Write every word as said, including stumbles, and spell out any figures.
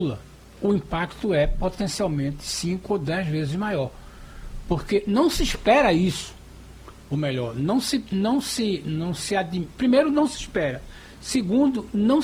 o impacto é potencialmente cinco ou dez vezes maior. Porque não se espera isso, ou melhor, não se, não se, não se admi... primeiro não se espera, segundo, não